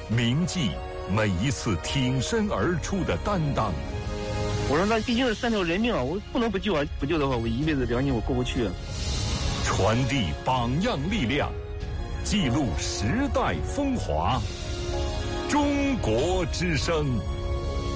铭记每一次挺身而出的担当。 我说那毕竟是3条人命啊，我不能不救啊！不救的话，我一辈子良心我过不去啊。 传递榜样力量，记录时代风华。中国之声。